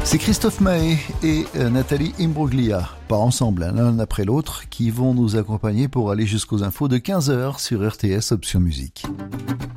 C'est Christophe Mahé et Nathalie Imbruglia, pas ensemble, l'un après l'autre, qui vont nous accompagner pour aller jusqu'aux infos de 15h sur RTS Option Musique.